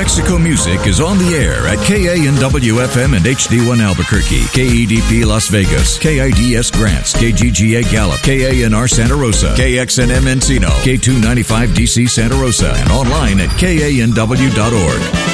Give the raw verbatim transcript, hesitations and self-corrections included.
Mexico music is on the air at K A N W F M and H D one Albuquerque, K E D P Las Vegas, K I D S Grants, K G G A Gallup, K A N R Santa Rosa, K X N M Encino, K two ninety-five D C Santa Rosa, and online at K A N W dot org.